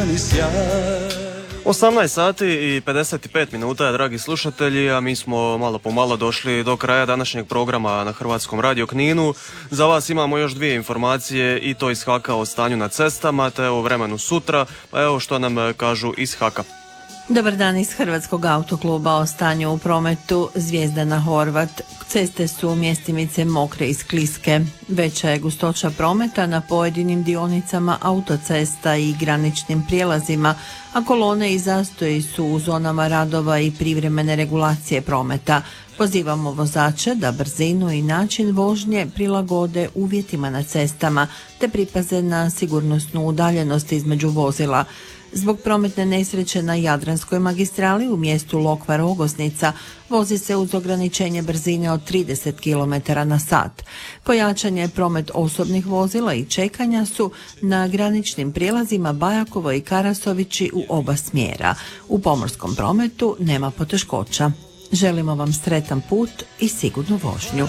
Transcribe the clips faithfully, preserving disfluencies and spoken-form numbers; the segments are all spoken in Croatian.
osamnaest sati i pedeset pet minuta, dragi slušatelji, a mi smo malo po malo došli do kraja današnjeg programa na Hrvatskom radio Kninu. Za vas imamo još dvije informacije i to iz Haka o stanju na cestama te o vremenu sutra, pa evo što nam kažu iz Haka. Dobar dan iz Hrvatskog autokluba o stanju u prometu. Zvijezdana Horvat. Ceste su mjestimice mokre i skliske. Veća je gustoća prometa na pojedinim dionicama autocesta i graničnim prijelazima, a kolone i zastoji su u zonama radova i privremene regulacije prometa. Pozivamo vozače da brzinu i način vožnje prilagode uvjetima na cestama, te pripaze na sigurnosnu udaljenost između vozila. Zbog prometne nesreće na Jadranskoj magistrali u mjestu Lokva-Rogoznica vozi se uz ograničenje brzine od trideset kilometara na sat. Pojačan je promet osobnih vozila i čekanja su na graničnim prijelazima Bajakovo i Karasovići u oba smjera. U pomorskom prometu nema poteškoća. Želimo vam sretan put i sigurnu vožnju.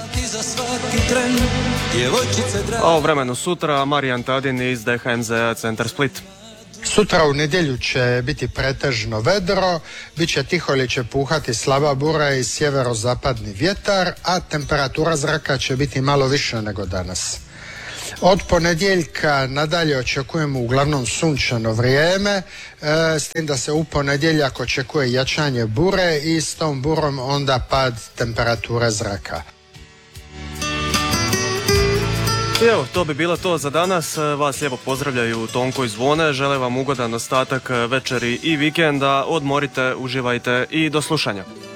A o vremenu sutra Marijan Tadin iz D H M Z Centar Split. Sutra u nedjelju će biti pretežno vedro, bit će tiho ili će puhati slaba bura i sjeverozapadni vjetar, a temperatura zraka će biti malo više nego danas. Od ponedjeljka nadalje očekujemo uglavnom sunčano vrijeme, e, s tim da se u ponedjeljak očekuje jačanje bure i s tom burom onda pad temperature zraka. Evo, to bi bilo to za danas. Vas lijepo pozdravljaju Tonko i Zvone. Žele vam ugodan ostatak večeri i vikenda. Odmorite, uživajte i do slušanja.